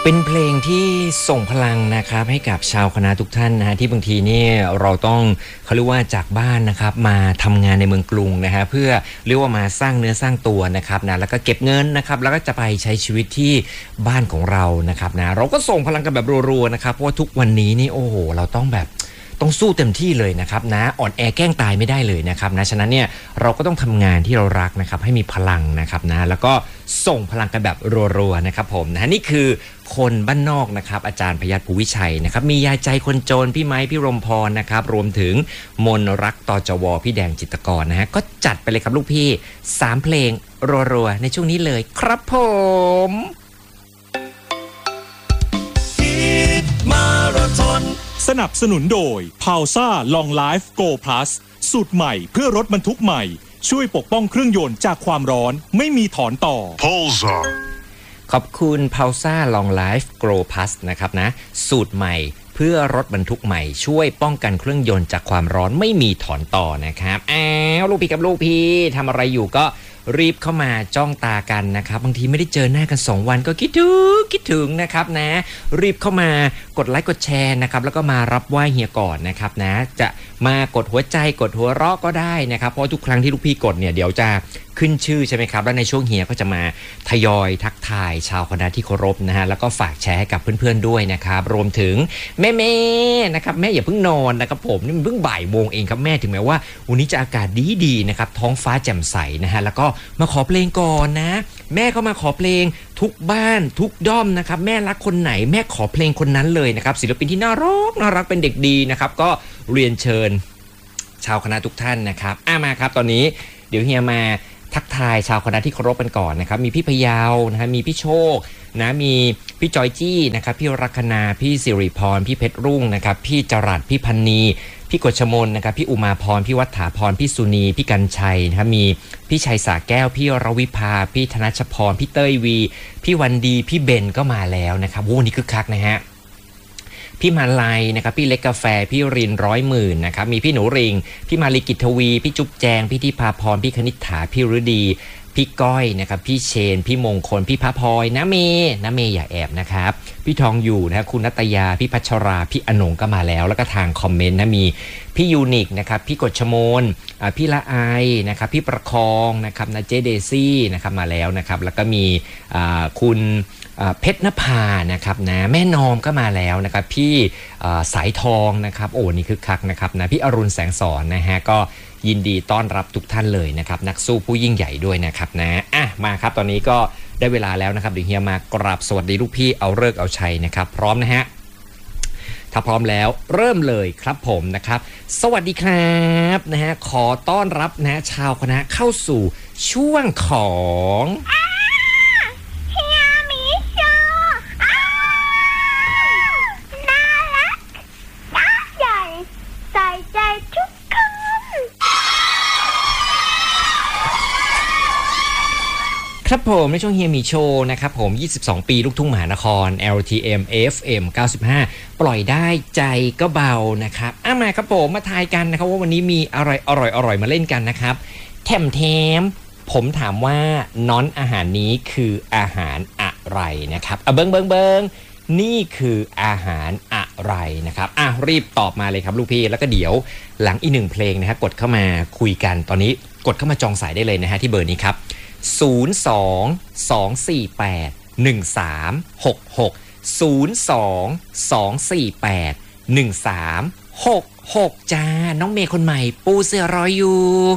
เป็นเพลงที่ส่งพลังนะครับให้กับชาวคณะทุกท่านนะฮะที่บางทีนี่เราต้องเขาเรียกว่าจากบ้านนะครับมาทำงานในเมืองกรุงนะฮะเพื่อเรียกว่ามาสร้างเนื้อสร้างตัวนะครับนะแล้วก็เก็บเงินนะครับแล้วก็จะไปใช้ชีวิตที่บ้านของเรานะครับนะเราก็ส่งพลังกันแบบรัวๆนะครับเพราะว่าทุกวันนี้นี่โอ้โหเราต้องสู้เต็มที่เลยนะครับนะอ่อนแอแกล้งตายไม่ได้เลยนะครับนะฉะนั้นเนี่ยเราก็ต้องทำงานที่เรารักนะครับให้มีพลังนะครับนะแล้วก็ส่งพลังกันแบบรัวๆนะครับผมนะนี่คือคนบ้านนอกนะครับอาจารย์พยัคฆ์ภูวิชัยนะครับมียาใจคนจนพี่ไม้พี่รมพรนะครับรวมถึงมนรักตจวพี่แดงจิตรกรนะฮะก็จัดไปเลยครับลูกพี่3เพลงรัวๆในช่วงนี้เลยครับผมมาราธอนสนับสนุนโดย Pausa Long Life Go Plus สูตรใหม่เพื่อรถบรรทุกใหม่ช่วยปกป้องเครื่องยนต์จากความร้อนไม่มีถอนต่อ Pausa ขอบคุณ Pausa Long Life Grow Plus นะครับนะสูตรใหม่เพื่อรถบรรทุกใหม่ช่วยป้องกันเครื่องยนต์จากความร้อนไม่มีถอนต่อนะครับลูกพี่กับลูกพี่ทำอะไรอยู่ก็รีบเข้ามาจ้องตากันนะครับบางทีไม่ได้เจอหน้ากัน2วันก็คิดถึงนะครับนะรีบเข้ามากดไลค์กดแชร์นะครับแล้วก็มารับไหว้เฮียก่อนนะครับนะจะมากดหัวใจกดหัวเราะก็ได้นะครับเพราะทุกครั้งที่ลูกพี่กดเนี่ยเดี๋ยวจะขึ้นชื่อใช่ไหมครับแล้วในช่วงเฮียก็จะมาทยอยทักทายชาวคณะที่เคารพนะฮะแล้วก็ฝากแชร์ให้กับเพื่อนๆด้วยนะครับรวมถึงแม่นะครับแม่อย่าเพิ่งนอนนะครับผมนี่มันเพิ่งบ่ายโมงเองครับแม่ถึงแม้ว่าวันนี้จะอากาศดีๆนะครับท้องฟ้าแจ่มใสนะฮะแล้วก็มาขอเพลงก่อนนะแม่ก็มาขอเพลงทุกบ้านทุกด้อมนะครับแม่รักคนไหนแม่ขอเพลงคนนั้นเลยนะครับศิลปินที่น่ารักเป็นเด็กดีนะครับก็เรียนเชิญชาวคณะทุกท่านนะครับมาครับตอนนี้เดี๋ยวเฮียมาทักทายชาวคณะที่เคารพกันก่อนนะครับมีพี่พยาวนะฮะมีพี่โชคนะมีพี่จอยจี้นะครับพี่รัคนาพี่สิริพรพี่เพชรรุ่งนะครับพี่จรัสพี่พันนีพี่กฤษมนนะครับพี่อุมาพรพี่วัฒาพรพี่สุนีพี่กันชัยนะครับมีพี่ชัยสาแก้วพี่รวิภาพี่ธนชพรพี่เต้ยวีพี่วันดีพี่เบนก็มาแล้วนะครับวันนี้คึกคักนะฮะพี่มาลัยนะครับพี่เล็กกาแฟพี่ริน100,000นะครับมีพี่หนูริงพี่มาลีกิจทวีพี่จุ๊บแจงพี่ทิพาพรพี่คณิษฐาพี่ฤดีพี่ก้อยนะครับพี่เชนพี่มงคลพี่พระพลอยนะเมอย่าแอบนะครับพี่ทองอยู่นะคุณนัตยาพี่พัชราพี่อนงก็มาแล้วแล้วก็ทางคอมเมนต์นะมีพี่ยูนิคนะครับพี่กฎชมนพี่ละไอนะครับพี่ประคองนะครับนะเจเดซี่นะครับมาแล้วนะครับแล้วก็มีคุณเพชรนภานะครับนะแม่นอมก็มาแล้วนะครับพี่สายทองนะครับโอ้นี่คึกคักนะครับนะพี่อรุณแสงสอนนะฮะก็ยินดีต้อนรับทุกท่านเลยนะครับนักสู้ผู้ยิ่งใหญ่ด้วยนะครับนะมาครับตอนนี้ก็ได้เวลาแล้วนะครับเดี๋ยวเฮียมากราบสวัสดีลูกพี่เอาฤกษ์เอาชัยนะครับพร้อมนะฮะถ้าพร้อมแล้วเริ่มเลยครับผมนะครับสวัสดีครับนะฮะขอต้อนรับนะชาวคณะเข้าสู่ช่วงของครับผมในช่วงเฮียมีโชว์นะครับผม22ปีลูกทุ่งมหานคร LTM FM 95ปล่อยได้ใจก็เบานะครับมาครับผมมาทายกันนะครับว่าวันนี้มีอะไรอร่อยมาเล่นกันนะครับแถมผมถามว่าน้อนอาหารนี้คืออาหารอะไรนะครับเบิ้งนี่คืออาหารอะไรนะครับรีบตอบมาเลยครับลูกพี่แล้วก็เดี๋ยวหลังอีก1เพลงนะฮะกดเข้ามาคุยกันตอนนี้กดเข้ามาจองสายได้เลยนะฮะที่เบอร์นี้ครับ02-248-1366 02-248-1366 จ้าน้องเมย์คนใหม่ปูเสือรออยู่